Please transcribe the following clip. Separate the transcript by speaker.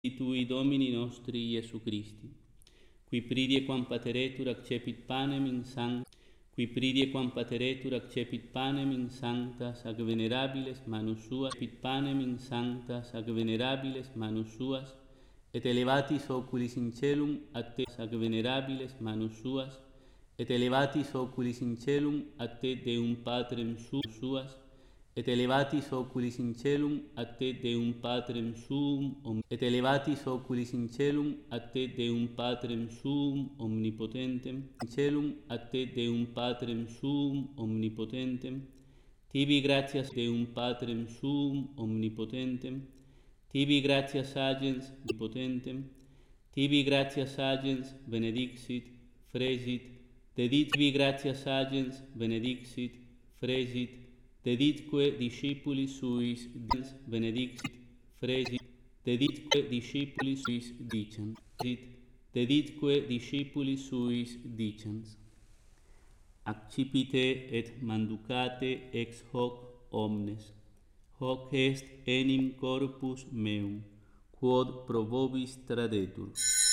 Speaker 1: Tui Domini nostri Iesu Christi, qui pridie quam pateretur accepit panem in sancta, qui pridie quam pateretur accepit panem in sanctas ac venerabiles manus suas, accepit panem in sanctas ac venerabiles manus suas, et elevatis oculis in celum a te ac venerabiles manus suas, et elevatis oculis in celum a te Deum Patrem suas, et elevatis oculis in celum a te Deum Patrem suum, et elevatis oculis in celum a te Deum Patrem suum omnipotentem, in celum a te Deum Patrem suum omnipotentem, tibi gratias Deum Patrem suum omnipotentem, tibi gratias agens omnipotentem, tibi gratias agens benedixit, fresit, dedit tibi gratias agens benedixit, fresit, deditque discipulis suis benedixit, fresit, deditque discipulis suis dicens, deditque discipulis suis dicens. Accipite et manducate ex hoc omnes, hoc est enim corpus meum, quod pro vobis tradetur.